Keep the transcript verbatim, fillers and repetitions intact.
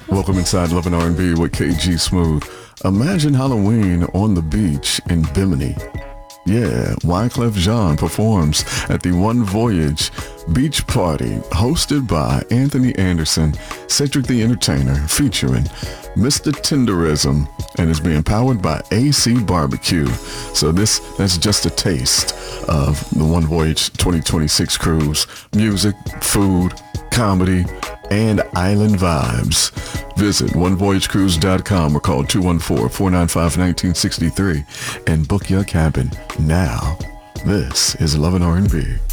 Welcome inside Love and R and B with K G Smooth. Imagine Halloween on the beach in Bimini. Yeah, Wyclef Jean performs at the One Voyage Beach Party hosted by Anthony Anderson, Cedric the Entertainer, featuring Mister Tenderism, and is being powered by A C Barbecue. So this, that's just a taste of the One Voyage twenty twenty-six cruise. Music, food, comedy, and island vibes. Visit one voyage cruise dot com or call two one four, four nine five, one nine six three and book your cabin now. This is Love and R and B.